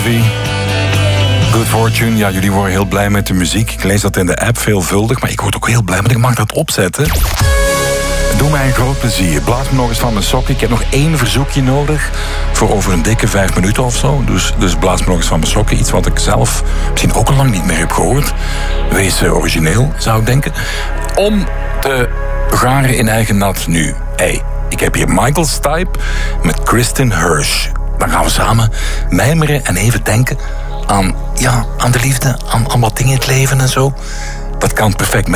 Sylvie. Good Fortune, ja, jullie worden heel blij met de muziek. Ik lees dat in de app veelvuldig, maar ik word ook heel blij, want ik mag dat opzetten. Doe mij een groot plezier. Blaas me nog eens van mijn sokken. Ik heb nog 1 verzoekje nodig voor over een dikke 5 minuten of zo. Dus blaas me nog eens van mijn sokken. Iets wat ik zelf misschien ook al lang niet meer heb gehoord. Wees origineel, zou ik denken. Om te garen in eigen nat nu. Hey, ik heb hier Michael Stipe met Kristen Hirsch. Dan gaan we samen mijmeren en even denken aan de liefde, aan wat dingen in het leven en zo. Dat kan perfect met